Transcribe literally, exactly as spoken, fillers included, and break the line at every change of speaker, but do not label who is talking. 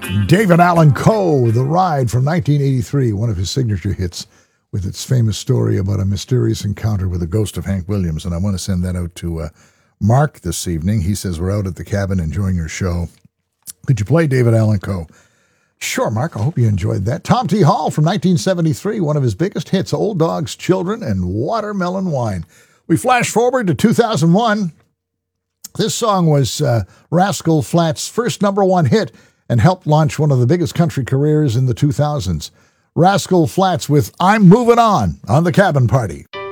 David Allan Coe, The Ride from nineteen eighty-three, one of his signature hits with its famous story about a mysterious encounter with the ghost of Hank Williams. And I want to send that out to uh, Mark this evening. He says, we're out at the cabin enjoying your show. Could you play David Allan Coe? Sure, Mark. I hope you enjoyed that. Tom T. Hall from nineteen seventy-three, one of his biggest hits, Old Dogs, Children, and Watermelon Wine. We flash forward to two thousand one. This song was uh, Rascal Flatts' first number one hit and helped launch one of the biggest country careers in the two thousands. Rascal Flatts with I'm Moving On on the Cabin Party.